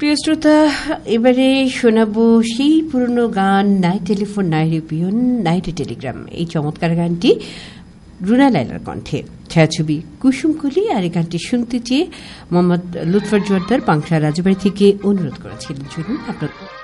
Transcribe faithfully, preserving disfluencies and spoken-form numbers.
প্রিয় শ্রোতা, এবারে শোনাবো সেই পুরনো গান নাই টেলিফোন নাই রিপিয়ন নাইটে টেলিগ্রাম। এই চমৎকার গানটি রুনা লায়লার কণ্ঠে, ছায়াছবি কুসুমকলি। আর এই গানটি শুনতে চেয়ে মোহাম্মদ লুৎফর জোয়ারদার পাংশা রাজবাড়ি থেকে অনুরোধ করেছিলেন। শুনুন আপনার